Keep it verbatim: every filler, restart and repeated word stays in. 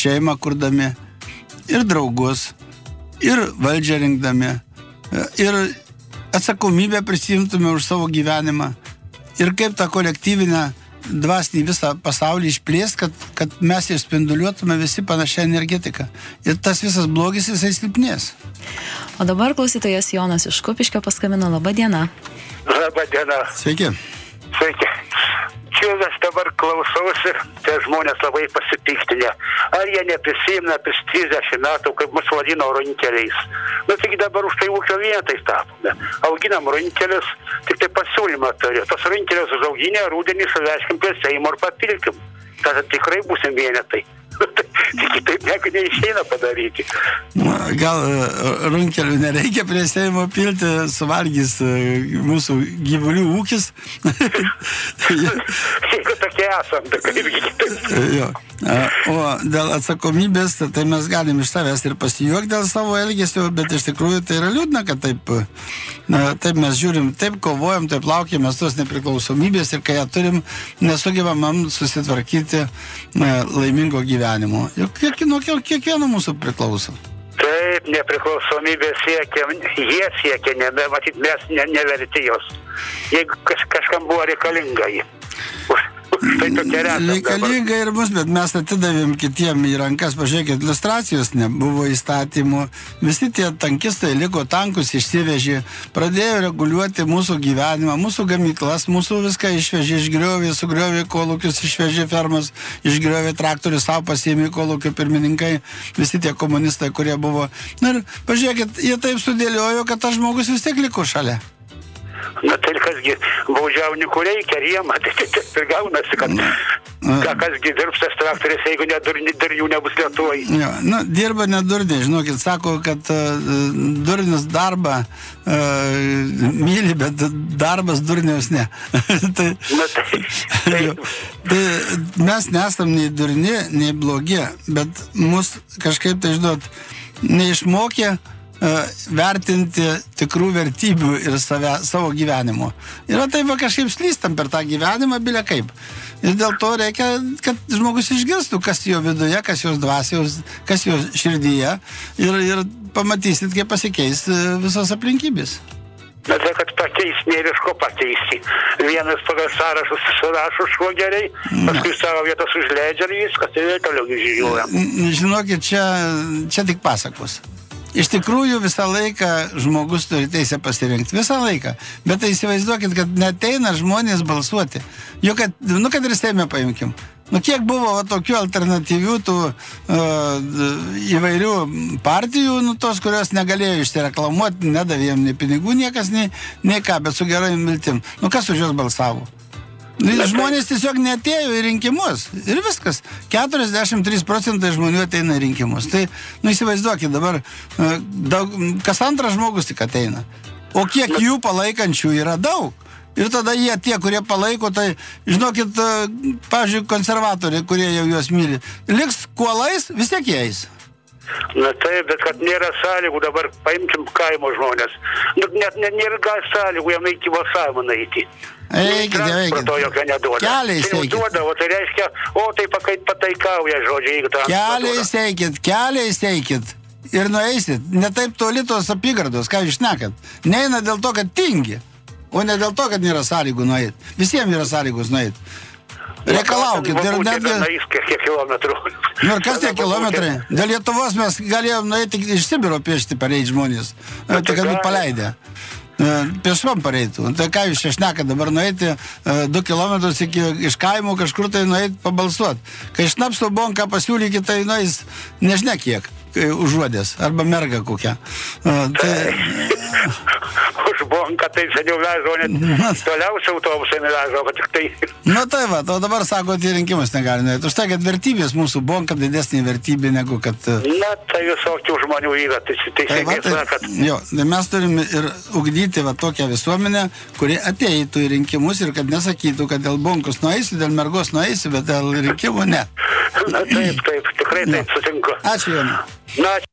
šeimą kurdami, ir draugus, ir valdžią rinkdami, ir atsakomybę prisimtume už savo gyvenimą, ir kaip tą kolektyvinę dvasinį visą pasaulį išplės, kad, kad mes išspinduliuotume visi panašią energetiką. Ir tas visas blogis, jisai silpnės. O dabar klausytojas Jonas iš Kupiškio paskambino. Labą dieną. Labą dieną. Sveiki. Sveiki. Čia aš dabar klausausi, tie žmonės labai pasipiktinę. Ar jie neprisimena prieš trisdešimt metų, kaip mus vadino runkeliais. Nu, tik dabar už tai ūkio vienetais tapome. Auginam runkelius, tik tai pasiūlymą turiu. Tos runkelius užauginę, rūdienį suveškim prie Seimo ir papilkim. Tada tikrai būsim vienetai. Tik taip nieko neišeina padaryti. Gal runkelių nereikia prie Seimo pilti, suvalgys mūsų gyvulių ūkis. Jeigu tokie esam, tai kaip kitaip. Jo. O dėl atsakomybės, tai mes galim iš savęs ir pasijuokti dėl savo elgesio, bet iš tikrųjų tai yra liūdna, kad taip, na, taip mes žiūrim, taip kovojam, taip laukiam tos nepriklausomybės ir kai ją turim, nesugebam susitvarkyti na, laimingo gyvenimo. Ir kiek, nuo kiekvieno mūsų priklauso. Taip, nepriklausomybė siekia, jie siekia, ne, matyt, mes ne, neverti jos. Jeigu kaž, kažkam buvo reikalinga jį. Tai reikalinga ir bus, bet mes atidavėm kitiem į rankas, pažiūrėkit, iliustracijos nebuvo įstatymų, visi tie tankistai liko tankus, išsivežė, pradėjo reguliuoti mūsų gyvenimą, mūsų gamyklas, mūsų viską išvežė, išgriovė, sugriovė kolūkius, išvežė fermas, išgriovė traktorius, savo pasiėmė kolūkių pirmininkai, visi tie komunistai, kurie buvo. Na ir pažiūrėkit, jie taip sudėliojo, kad tas žmogus vis tiek liko šalia. Na tai kasgi baudžiauninkų reikia, riema, tai taip ir gaunasi, kad ka, kasgi dirbs tas traktorius, jeigu nedurni, durnių nebus Lietuvai. Jo, nu, dirba nedurniai, žinokit, sako, kad uh, durnius darbą uh, myli, bet darbas durniaus ne. tai, Na tai, tai. Jo, tai mes nesam nei durni, nei blogi, bet mus kažkaip tai, žinot, neišmokė vertinti tikrų vertybių ir save, savo gyvenimo. Ir taip va kažkaip slystam per tą gyvenimą, bilia kaip. Ir dėl to reikia, kad žmogus išgirstų, kas jo viduje, kas jos dvasios, kas jo širdyje. Ir, ir pamatysit, kaip pasikeis visos aplinkybės. Na tai, kad pakeisti, nėra iš ko pakeisti. Vienas pagal sąrašus surašo šuo gerai, paskui savo vietas užleidžia ir viskas, tai toliau žiūrėjom. Žinokit, čia, čia tik pasakos. Iš tikrųjų visą laiką žmogus turi teisę pasirinkti. Visą laiką. Bet tai įsivaizduokit, kad neteina žmonės balsuoti. Juk, kad, nu, kad ir Seime paimkim. Nu, kiek buvo va, tokių alternatyvių tų uh, įvairių partijų, nu, tos, kurios negalėjo išsireklamuoti, nedavėjom nei pinigų, niekas, nei, nei ką, bet su gerai miltim. Nu, kas už jos balsavo? Žmonės tiesiog neatėjo į rinkimus ir viskas. keturiasdešimt trys procentai žmonių ateina į rinkimus. Tai, nu, įsivaizduokit, dabar daug, kas antras žmogus tik ateina. O kiek jų palaikančių yra daug. Ir tada jie, tie, kurie palaiko, tai, žinokit, pavyzdžiui, konservatoriai, kurie jau juos myli, liks kuolais, vis tiek jie eis. Na taip, bet kad nėra sąlygų, dabar paimkim kaimo žmonės. Nu, net nėra gal sąlygų jam iki balsavimą naiti. Eikit, eikit. Keliais eikit. Duodavo, tai reiškia, o tai pataikauja žodžiai. Keliais eikit, keliais eikit. Ir nueisit. Ne taip toli tos apygardos, ką jūs šnekat. Neina dėl to, kad tingi, o ne dėl to, kad nėra sąlygų nueit. Visiems yra sąlygos nueit. Reikalaukit. Ir netgi... Kiek kilometrų. Nu ir kas tie kilometrai? Dėl Lietuvos mes galėjom nueiti iš Sibiro piešti pareit žmonės. Tai kad būt paleidę. Pėšom pareitų. Tai ką jūs čia šnekat dabar nueiti du kilometrus iki iš kaimų kažkur tai nueiti pabalsuoti. Kai šnapsto bonką pasiūlykit, tai nueis nežinia kiek užuodės. Arba merga kokia. Tai... Už bonką tai seniau vežo, net toliausiai autobusai nevežo, kad tik tai... Na tai va, o dabar sako, tie rinkimus negali nueiti. Už tai, kad vertybės mūsų bonka didesnė vertybė negu kad... Na, tai visokių žmonių yra, tai teisingai sakat. Jo, tai mes turime ir ugdyti va tokią visuomenę, kuri ateitų į rinkimus ir kad nesakytų, kad dėl bonkos nueisiu, dėl mergos nueisiu, bet dėl rinkimų ne. Na taip, taip, tikrai taip sutinku. Ačiū, Jonai. Na,